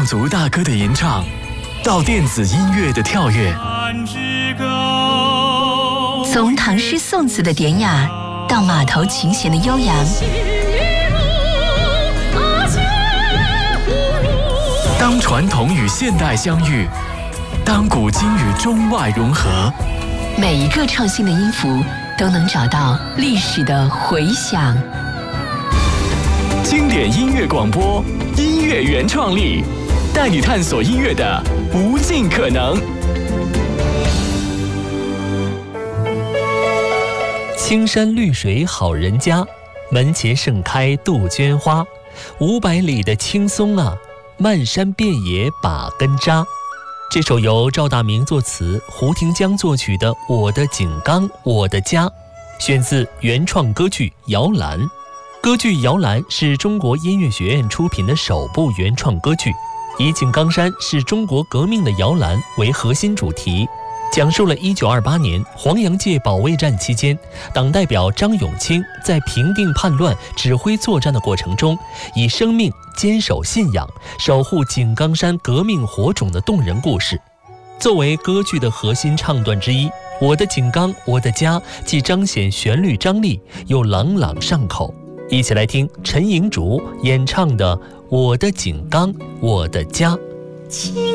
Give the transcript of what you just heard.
侗族大歌的吟唱，到电子音乐的跳跃， 从唐诗宋词的典雅，到马头琴弦的悠扬， 当传统与现代相遇，当古今与中外融合， 每一个创新的音符都能找到历史的回响。 经典音乐广播，音乐原创力，带你探索音乐的无尽可能。 青山绿水好人家，门前盛开杜鹃花。500里的青松啊，漫山遍野把根扎。这首由赵大明作词，胡廷江作曲的《我的井冈我的家》，选自原创歌剧《摇篮》。歌剧《摇篮》是中国音乐学院出品的首部原创歌剧，以井冈山是中国革命的摇篮为核心主题，讲述了1928年黄杨界保卫战期间，党代表张永清在平定叛乱、指挥作战的过程中，以生命坚守信仰，守护井冈山革命火种的动人故事。作为歌剧的核心唱段之一，《我的井冈我的家》既彰显旋律张力，又朗朗上口。一起来听陈莹竹演唱的《我的井冈我的家》。